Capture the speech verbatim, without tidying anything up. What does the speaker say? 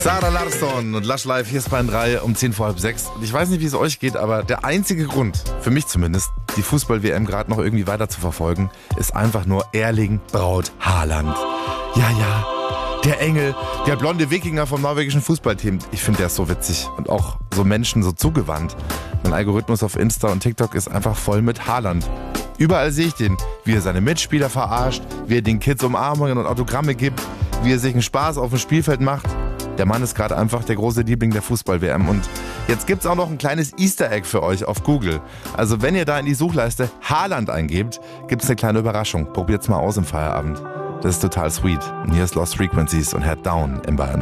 Sarah Larsson und Lush Live, hier ist Bayern drei um zehn vor halb sechs. Und ich weiß nicht, wie es euch geht, aber der einzige Grund, für mich zumindest, die Fußball-W M gerade noch irgendwie weiter zu verfolgen, ist einfach nur Erling Braut Haaland. Ja, ja, der Engel, der blonde Wikinger vom norwegischen Fußballteam. Ich finde, der ist so witzig und auch so Menschen so zugewandt. Mein Algorithmus auf Insta und TikTok ist einfach voll mit Haaland. Überall sehe ich den, wie er seine Mitspieler verarscht, wie er den Kids Umarmungen und Autogramme gibt, wie er sich einen Spaß auf dem Spielfeld macht. Der Mann ist gerade einfach der große Liebling der Fußball-W M. Und jetzt gibt's auch noch ein kleines Easter Egg für euch auf Google. Also wenn ihr da in die Suchleiste Haaland eingebt, gibt's eine kleine Überraschung. Probiert's mal aus im Feierabend. Das ist total sweet. Und hier ist Lost Frequencies und Head Down im Bayern.